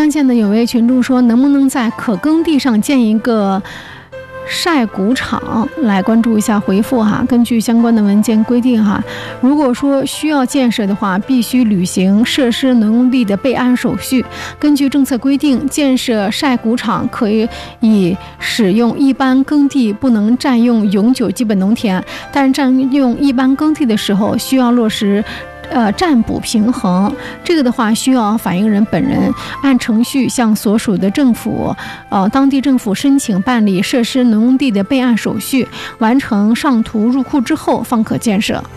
安县的有位群众说，能不能在可耕地上建一个晒谷场？来关注一下回复哈。根据相关的文件规定哈，如果说需要建设的话，必须履行设施农用地的备案手续。根据政策规定，建设晒谷场可以使用一般耕地，不能占用永久基本农田，但占用一般耕地的时候，需要落实占补平衡。这个的话需要反映人本人按程序向所属的政府当地政府申请办理设施农用地的备案手续，完成上图入库之后方可建设。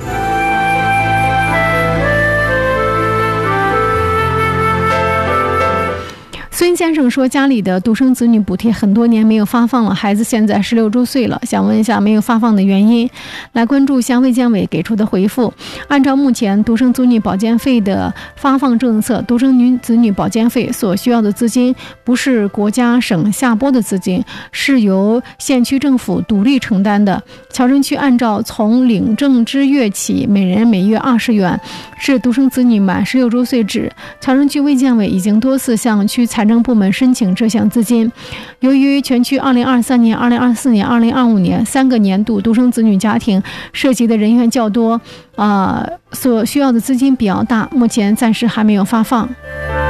孙先生说，家里的独生子女补贴很多年没有发放了，孩子现在16周岁了，想问一下没有发放的原因。来关注向卫健委给出的回复。按照目前独生子女保健费的发放政策，独生子女保健费所需要的资金不是国家省下拨的资金，是由县区政府独立承担的。乔镇区按照从领证之月起，每人每月20元，是独生子女满16周岁止。乔镇区卫健委已经多次向区财政部门申请这项资金。由于全区2023年、2024年、2025年3个年度独生子女家庭涉及的人员较多，所需要的资金比较大，目前暂时还没有发放。